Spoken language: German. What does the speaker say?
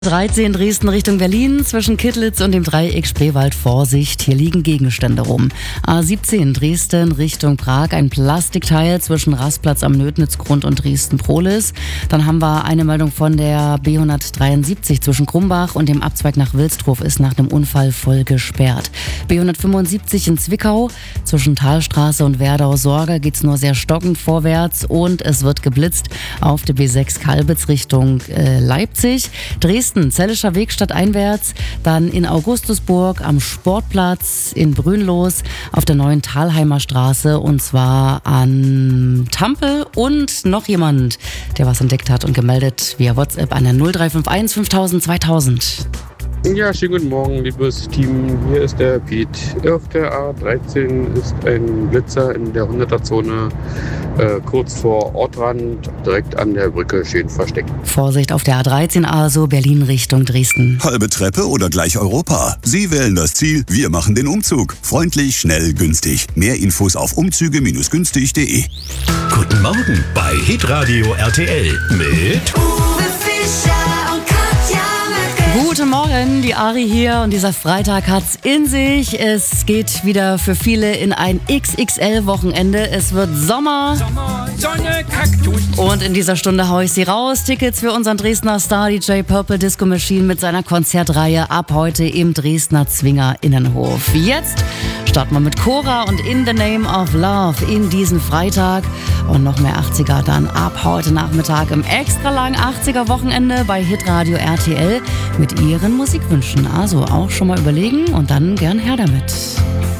13 Dresden Richtung Berlin, zwischen Kittlitz und dem Dreieck Spreewald Vorsicht, hier liegen Gegenstände rum. A17 Dresden Richtung Prag, ein Plastikteil zwischen Rastplatz am Nödnitzgrund und Dresden-Prohlis. Dann haben wir eine Meldung von der B173 zwischen Krumbach und dem Abzweig nach Wilsdruf ist nach dem Unfall voll gesperrt. B175 in Zwickau, zwischen Talstraße und Werdau-Sorge geht's nur sehr stockend vorwärts und es wird geblitzt auf der B6 Kalbitz Richtung Leipzig. Dresden, Zellischer Weg stadteinwärts, dann in Augustusburg am Sportplatz, in Brünlos, auf der neuen Thalheimer Straße und zwar an Tampel und noch jemand, der was entdeckt hat und gemeldet via WhatsApp an der 0351 5000 2000. Ja, schönen guten Morgen, liebes Team. Hier ist der Piet. Auf der A13 ist ein Blitzer in der 100er-Zone kurz vor Ortrand, direkt an der Brücke, schön versteckt. Vorsicht auf der A13, also Berlin Richtung Dresden. Halbe Treppe oder gleich Europa? Sie wählen das Ziel, wir machen den Umzug. Freundlich, schnell, günstig. Mehr Infos auf umzüge-günstig.de. Guten Morgen bei Hitradio RTL mit Uwe Fischer und Katja Möcke. Guten Morgen, die Ari hier und dieser Freitag hat's in sich. Es geht wieder für viele in ein XXL-Wochenende. Es wird Sommer. Sonne, Kaktus. Und in dieser Stunde hau ich sie raus. Tickets für unseren Dresdner Star DJ Purple Disco Machine mit seiner Konzertreihe ab heute im Dresdner Zwinger Innenhof. Jetzt starten wir mit Cora und In the Name of Love in diesen Freitag. Und noch mehr 80er dann ab heute Nachmittag im extra langen 80er Wochenende bei Hitradio RTL mit ihren Musikwünschen. Also auch schon mal überlegen und dann gern her damit.